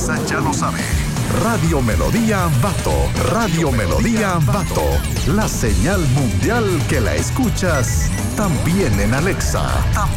Usted ya lo sabe. Radio Melodía Ambato. Radio Melodía Ambato. La señal mundial que la escuchas también en Alexa.